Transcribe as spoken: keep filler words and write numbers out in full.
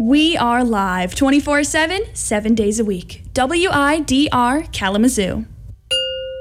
We are live twenty-four seven, seven days a week. W I D R Kalamazoo.